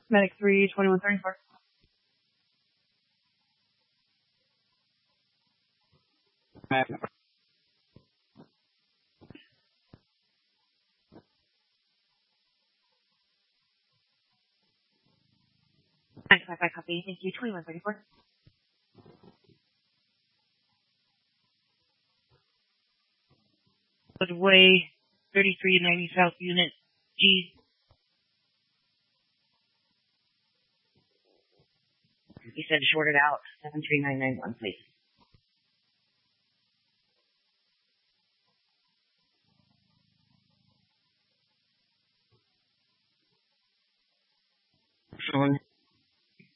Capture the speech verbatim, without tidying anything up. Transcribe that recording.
Medic three, twenty-one thirty-four. Medic. nine five five copy. Thank you. twenty-one thirty-four. Woodway, thirty-three ninety South Unit G. He said shorted out, seven three nine nine one, please.